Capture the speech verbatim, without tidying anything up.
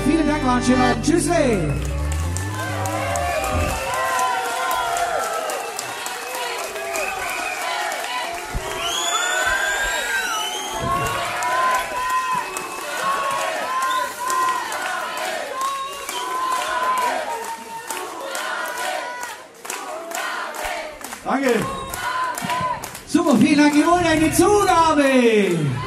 Vielen Dank, war ein schöner Abend. Tschüssle. Danke. Super, vielen Dank. Ihr wollt eine Zugabe.